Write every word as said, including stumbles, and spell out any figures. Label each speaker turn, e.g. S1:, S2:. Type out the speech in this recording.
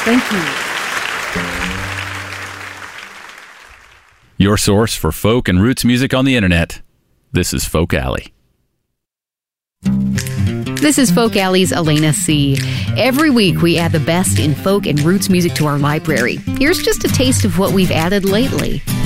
S1: Thank you.
S2: Your source for folk and roots music on the internet. This is Folk Alley.
S3: This is Folk Alley's Elena C. Every week we add the best in folk and roots music to our library. Here's just a taste of what we've added lately.